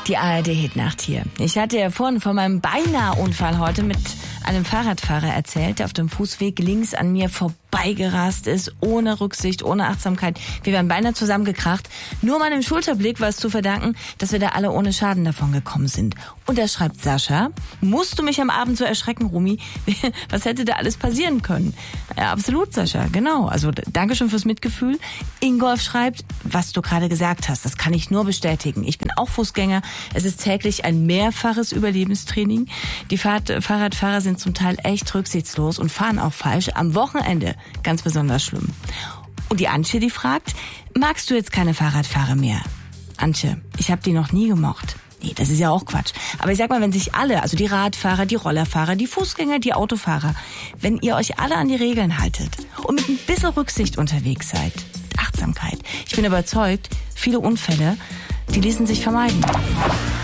Die ARD-Hitnacht hier. Ich hatte ja vorhin von meinem Beinahe-Unfall heute mit einem Fahrradfahrer erzählt, der auf dem Fußweg links an mir vorbeigerast ist, ohne Rücksicht, ohne Achtsamkeit. Wir wären beinahe zusammengekracht. Nur meinem Schulterblick war es zu verdanken, dass wir da alle ohne Schaden davon gekommen sind. Und da schreibt Sascha: Musst du mich am Abend so erschrecken, Rumi? Was hätte da alles passieren können? Ja, absolut, Sascha, genau. Also Dankeschön fürs Mitgefühl. Ingolf schreibt: Was du gerade gesagt hast, das kann ich nur bestätigen. Ich bin auch Fußgänger. Es ist täglich ein mehrfaches Überlebenstraining. Die Fahrradfahrer sind zum Teil echt rücksichtslos und fahren auch falsch. Am Wochenende ganz besonders schlimm. Und die Antje, die fragt: Magst du jetzt keine Fahrradfahrer mehr? Antje, ich habe die noch nie gemocht. Nee, das ist ja auch Quatsch. Aber ich sag mal, wenn sich alle, also die Radfahrer, die Rollerfahrer, die Fußgänger, die Autofahrer, wenn ihr euch alle an die Regeln haltet und mit ein bisschen Rücksicht unterwegs seid, Achtsamkeit, ich bin überzeugt, viele Unfälle, die ließen sich vermeiden.